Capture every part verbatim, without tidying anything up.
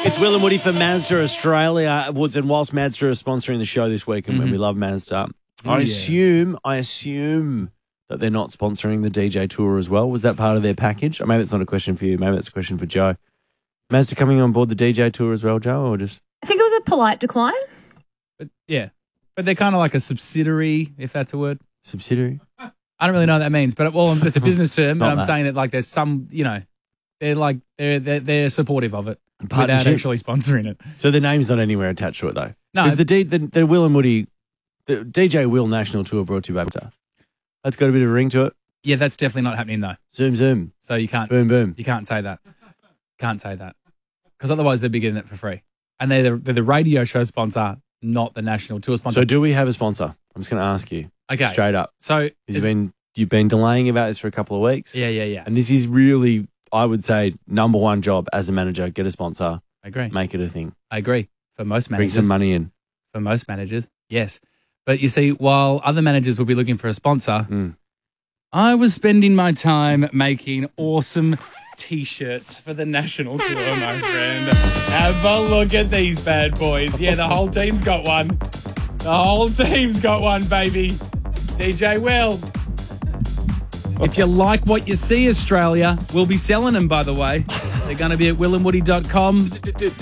It's Will and Woody for Mazda Australia. Woods, and whilst Mazda are sponsoring the show this week, and Mm-hmm. we love Mazda, Oh, I yeah. assume, I assume that they're not sponsoring the D J tour as well. Was that part of their package? Or maybe it's not a question for you. Maybe that's a question for Joe. Mazda coming on board the D J tour as well, Joe, or just I think it was a polite decline. But yeah, but they're kind of like a subsidiary, if that's a word. subsidiary? I don't really know what that means, but well, it's a business term, Not and I'm that. saying that like there's some, you know, they're like they're they're, they're supportive of it without Partnership? actually sponsoring it. So the name's not anywhere attached to it, though. No. Is the, D, the, the Will and Woody, the D J Will National Tour brought to you by Mazda? That's got a bit of a ring to it. Yeah, that's definitely not happening though. Zoom, zoom. So you can't Boom, boom. you can't say that. Can't say that because otherwise they'd be getting it for free, and they're the, they're the radio show sponsor, not the national tour sponsor. So do we have a sponsor? I'm just going to ask you. Okay. Straight up. So 'Cause You've it's- been, you've been delaying about this for a couple of weeks. yeah, yeah, yeah. And this is really, I would say, number one job as a manager. Get a sponsor. I agree. Make it a thing. I agree. For most Bring managers, some money in. for most managers, yes. But you see, while other managers will be looking for a sponsor, Mm. I was spending my time making awesome T-shirts for the national tour, my friend. Have a look at these bad boys. Yeah, the whole team's got one. The whole team's got one, baby. D J Will. If you like what you see, Australia, we'll be selling them, by the way. They're going to be at will and woody dot com.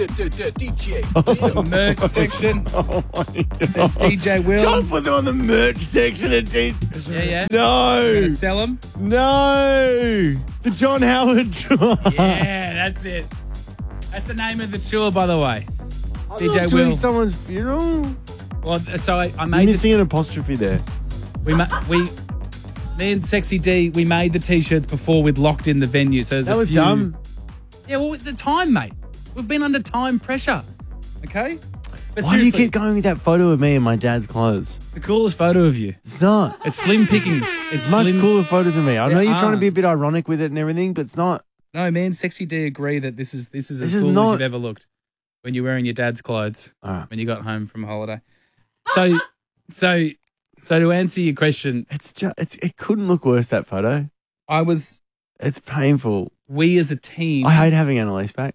Merch section. Oh my God. Says D J Will. John put them on the merch section of D Yeah, yeah. No. Gonna sell them? No. The John Howard tour. Yeah, that's it. That's the name of the tour, by the way. I'm D J not doing Will. someone's funeral. Well, so I, I You're made missing the, an apostrophe there. we ma- we me and Sexy D we made the t-shirts before we'd locked in the venue. So there's That a was few. dumb. Yeah, well, the time, mate. We've been under time pressure. Okay. But Why do you seriously, keep going with that photo of me in my dad's clothes? it's the coolest photo of you. It's not. It's slim pickings. It's Much slim. cooler photos of me. I know There you're trying to are. be a bit ironic with it and everything, but it's not. No, me and Sexy D agree that this is this is as This is cool as not- you've ever looked when you're wearing your dad's clothes. All right. When you got home from a holiday. So, so, so to answer your question, It's just, it's, it couldn't look worse, that photo. I was, It's painful. we as a team, I hate having Annalise back.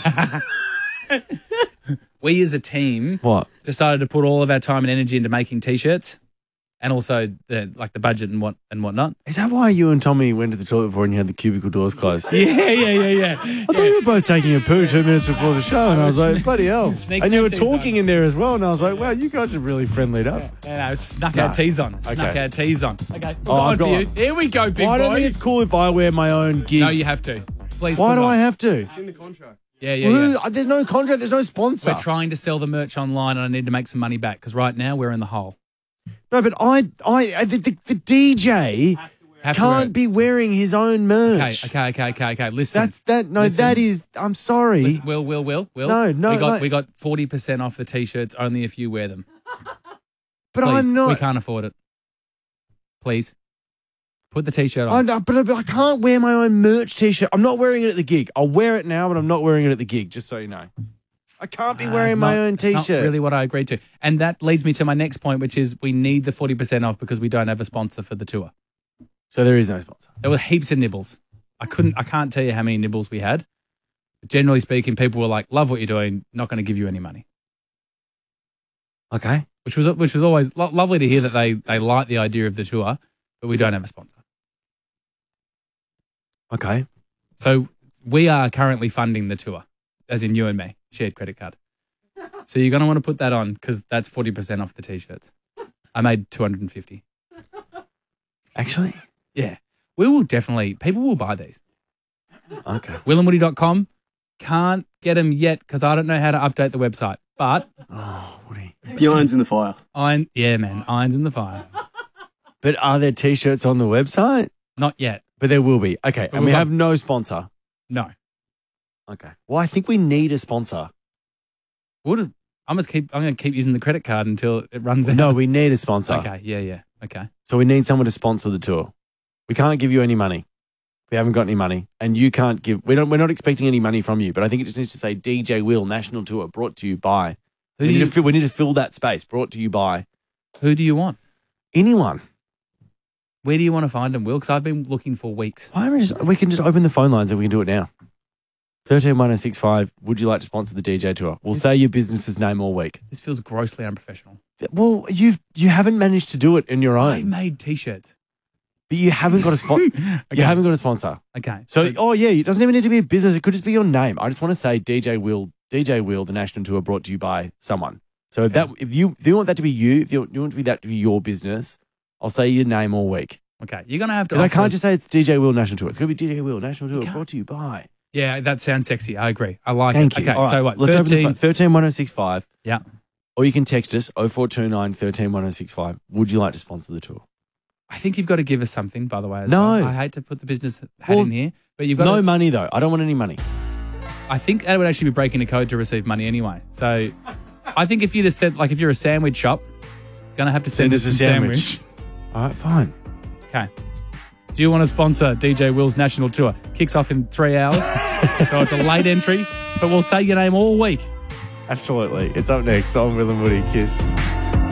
we as a team What? decided to put all of our time and energy into making t-shirts and also the, like the budget and what, and whatnot. Is that why you and Tommy went to the toilet before and you had the cubicle doors closed? Yeah, yeah, yeah, yeah. I thought you were both taking a poo two minutes before the show, and I was like, bloody hell. Sneak And you were that tease talking on. in there as well, and I was like, wow, you guys are really friendlied up. And I snuck Nah. our teas on. Snuck Okay. our teas on. Okay, we're Oh, I've going for got you. Here we go, big Well, I don't boy. think it's cool if I wear my own gig. No, you have to. Please. Why put do it on. I have to? Yeah, yeah, Who- yeah. There's no contract, there's no sponsor. We're trying to sell the merch online, and I need to make some money back because right now we're in the hole. No, but I, I, I the, the, the D J Have to wear can't it. be wearing his own Okay, merch. okay, okay, okay, okay. Listen. That's that. No, Listen. that is. I'm sorry. Listen, Will, Will, Will, Will. No, no, We got like- we got forty percent off the t-shirts only if you wear them. but Please, I'm not. We can't afford it. Please, put the t-shirt I, on. know, but, but I can't wear my own merch T-shirt. I'm not wearing it at the gig. I'll wear it now, but I'm not wearing it at the gig. Just so you know, I can't be Ah, wearing it's my not- own it's not T-shirt. really what I agreed to, and that leads me to my next point, which is we need the forty percent off because we don't have a sponsor for the tour. So there is no sponsor. There were heaps of nibbles. I couldn't. I can't tell you how many nibbles we had. But generally speaking, people were like, "Love what you're doing. Not going to give you any money." Okay. Which was which was always lo- lovely to hear that they they like the idea of the tour, but we don't have a sponsor. Okay. So we are currently funding the tour, as in you and me, shared credit card. So you're going to want to put that on because that's forty percent off the t-shirts. I made two hundred fifty. Actually. Yeah. We will definitely, people will buy these. Okay. will and woody dot com. Can't get them yet because I don't know how to update the website. But Oh, Woody. The iron's in the fire. iron, yeah, man, iron's in the fire. But are there T-shirts on the website? Not yet. But there will be. Okay. And we've we got- have no sponsor. No. Okay. Well, I think we need a sponsor. Would I'm gonna keep. I'm going to keep using the credit card until it runs out. No, we need a sponsor. Okay. Yeah. Yeah. Okay. So we need someone to sponsor the tour. We can't give you any money. We haven't got any money, and you can't give. We don't. We're not expecting any money from you. But I think it just needs to say D J Will National Tour brought to you by. Who We do need, you to fill, we need to fill that space. Brought to you by Who do you want? anyone. Where do you want to find them, Will? Because I've been looking for weeks. Why don't we just? We can just open the phone lines and we can do it now. thirteen one oh six five, would you like to sponsor the D J tour? We'll say your business's name all week. This feels grossly unprofessional. Well, you've, you haven't managed to do it in your I own, made T-shirts. but you haven't got a sponsor. Okay. You haven't got a sponsor. Okay. So, oh yeah, it doesn't even need to be a business. It could just be your name. I just want to say D J Will, D J Will, the national tour brought to you by someone. So if that, if you, if you want that to be you, if you, you want to be that to be your business, I'll say your name all week. Okay. You're going to have to. Because I offer can't us- just say it's D J Will National Tour. It's going to be D J Will National Tour brought to you by. Yeah, that sounds sexy. I agree. I like Thank it. you. Okay. All right, So what? Let's open the thirteen. phone. thirteen one oh six five. Yeah. Or you can text us oh four two nine, thirteen one oh six five. Would you like to sponsor the tour? I think you've got to give us something, by the way. As No. well. I hate to put the business hat Well, in here, but you've got No to, money though. I don't want any money. I think that would actually be breaking a code to receive money anyway. So I think if you just said, like, if you're a sandwich shop, you're going to have to send, Send us us a some sandwich. sandwich. All right, fine. Okay. Do you want to sponsor D J Will's national tour? Kicks off in three hours. So it's a late entry, but we'll say your name all week. Absolutely. It's up next on Will and Woody. Kiss.